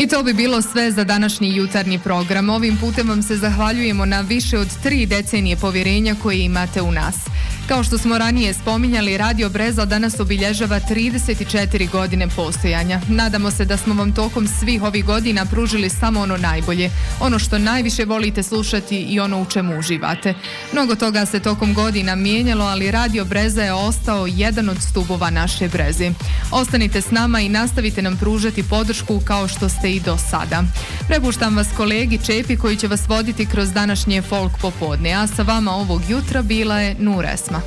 I to bi bilo sve za današnji jutarnji program. Ovim putem vam se zahvaljujemo na više od 3 decenije povjerenja koje imate u nas. Kao što smo ranije spominjali, Radio Brezal danas obilježava 34 godine postojanja. Nadamo se da smo vam tokom svih ovih godina pružili samo ono najbolje, ono što najviše volite slušati i ono u čemu uživate. Mnogo toga se tokom godina mijenjalo, ali Radio Breza je ostao jedan od stubova naše breze. Ostanite s nama i nastavite nam pružati podršku kao što ste i do sada. Prepuštam vas kolegi Čepi koji će vas voditi kroz današnje folk popodne, a sa vama ovog jutra bila je Nur Esma.